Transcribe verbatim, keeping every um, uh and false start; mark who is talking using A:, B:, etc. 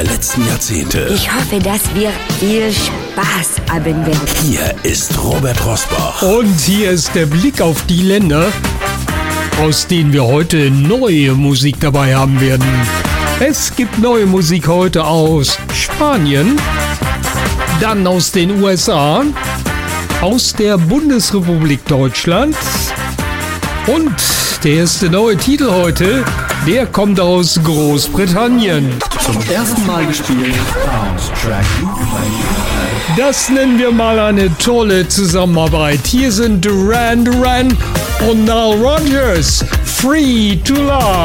A: letzten Jahrzehnte.
B: Ich hoffe, dass wir viel Spaß haben werden.
A: Hier ist Robert Rosbach.
C: Und hier ist der Blick auf die Länder, aus denen wir heute neue Musik dabei haben werden. Es gibt neue Musik heute aus Spanien, dann aus den U S A, aus der Bundesrepublik Deutschland und der erste neue Titel heute, der kommt aus Großbritannien.
A: Zum ersten Mal gespielt.
C: Das nennen wir mal eine tolle Zusammenarbeit. Hier sind Duran Duran und Nile Rodgers. Free to Love.